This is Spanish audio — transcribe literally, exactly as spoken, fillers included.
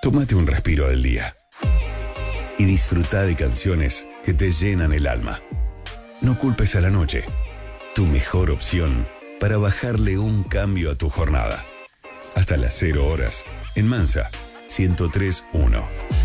Tómate un respiro del día y disfruta de canciones que te llenan el alma. No culpes a la noche, tu mejor opción para bajarle un cambio a tu jornada. Hasta las cero horas, en Mansa, ciento tres punto uno.